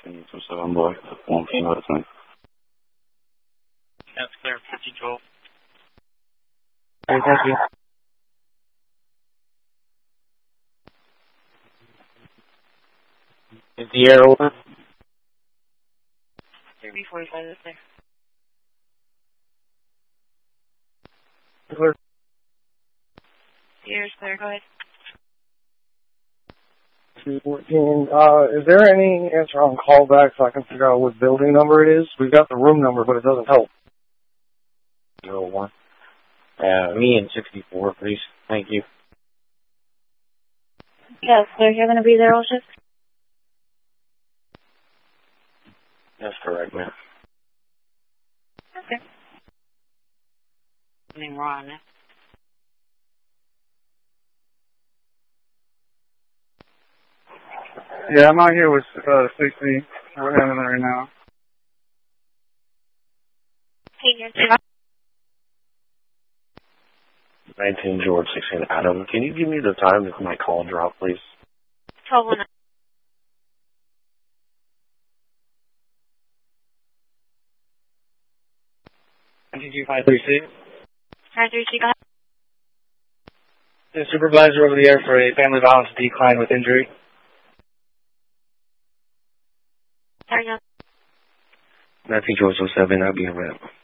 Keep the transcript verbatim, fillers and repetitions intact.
sixteen two seven boy. One female to me. That's clear, fifty twelve. Hey, thank you. Is the air open? three forty-five is there. Clear. The air's clear, go ahead. two fourteen. Uh, is there any answer on callback so I can figure out what building number it is? We've got the room number, but it doesn't help. zero one. Uh, me and sixty-four, please. Thank you. Yes, clear. You're going to be there all shift? That's correct, ma'am. Okay. Name Ron, eh? Yeah, I'm out here with uh, sixty. We're having it right now. Hey, you're nineteen George, sixteen Adam. Can you give me the time that my call dropped, please? twelve one. Two five three six. five three two, go ahead. The supervisor over the air for a family violence decline with injury. Sorry, no. nineteen George, oh seven, I'll be in rep.